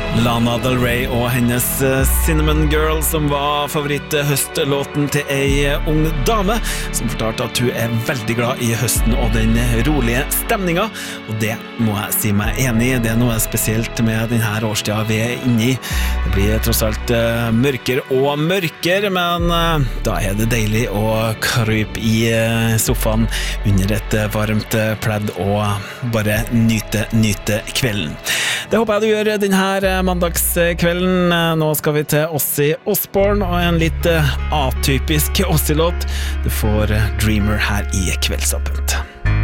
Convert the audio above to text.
Lana Del Rey og hennes Cinnamon Girl, som var favoritthøstlåten til ei ung dame, som fortalte at hun veldig glad i høsten og den rolige stemningen, og det må jeg si meg enig i. Det noe spesielt med denne årstida vi inne i. Det blir tross alt mørkere og mørkere, men da det deilig å krype i sofaen under et varmt pledd og bare nyte kvelden. Det håper jeg du gjør denne mandagskvelden. Nå skal vi til Ozzy Osbourne og en litt atypisk Ozzy-låt. Du får Dreamer her i Kveldsåpent.